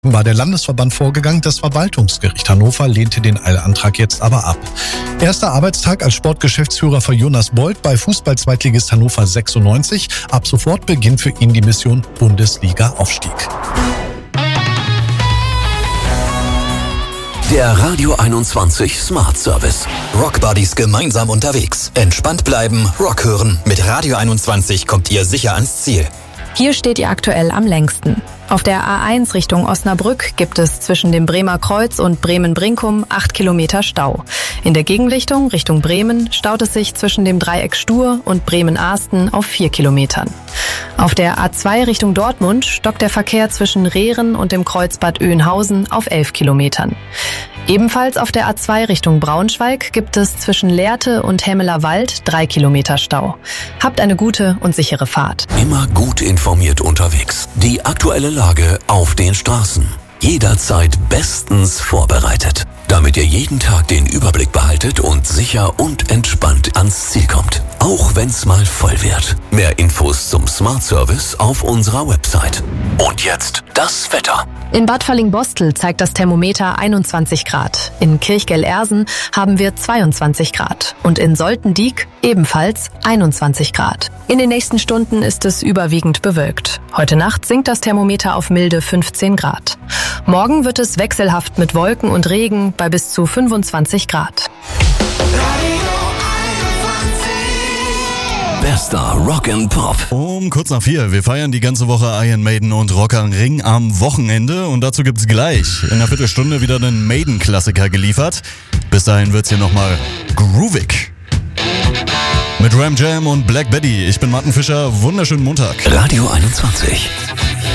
War der Landesverband vorgegangen, das Verwaltungsgericht Hannover lehnte den Eilantrag jetzt aber ab. Erster Arbeitstag als Sportgeschäftsführer für Jonas Bold bei Fußball-Zweitligist Hannover 96. Ab sofort beginnt für ihn die Mission Bundesliga-Aufstieg. Der Radio 21 Smart Service. Rock Buddies gemeinsam unterwegs. Entspannt bleiben, Rock hören. Mit Radio 21 kommt ihr sicher ans Ziel. Hier steht ihr aktuell am längsten. Auf der A1 Richtung Osnabrück gibt es zwischen dem Bremer Kreuz und Bremen-Brinkum 8 Kilometer Stau. In der Gegenrichtung Richtung Bremen staut es sich zwischen dem Dreieck Stur und Bremen-Ahsten auf 4 Kilometern. Auf der A2 Richtung Dortmund stockt der Verkehr zwischen Rehren und dem Kreuzbad Oeynhausen auf 11 Kilometern. Ebenfalls auf der A2 Richtung Braunschweig gibt es zwischen Lehrte und Hemmeler Wald 3 Kilometer Stau. Habt eine gute und sichere Fahrt. Immer gut informiert unterwegs. Die aktuelle Lage auf den Straßen. Jederzeit bestens vorbereitet, damit ihr jeden Tag den Überblick behaltet und sicher und entspannt ans Ziel kommt. Auch wenn's mal voll wird. Mehr Infos zum Smart Service auf unserer Website. Und jetzt das Wetter. In Bad Fallingbostel zeigt das Thermometer 21 Grad. In Kirchgell-Ersen haben wir 22 Grad. Und in Soltendiek ebenfalls 21 Grad. In den nächsten Stunden ist es überwiegend bewölkt. Heute Nacht sinkt das Thermometer auf milde 15 Grad. Morgen wird es wechselhaft mit Wolken und Regen bei bis zu 25 Grad. Bester Rock and Pop. Kurz nach 4. Wir feiern die ganze Woche Iron Maiden und Rock am Ring am Wochenende. Und dazu gibt's gleich in einer Viertelstunde wieder einen Maiden-Klassiker geliefert. Bis dahin wird's hier nochmal groovig. Mit Ram Jam und Black Betty. Ich bin Martin Fischer. Wunderschönen Montag. Radio 21.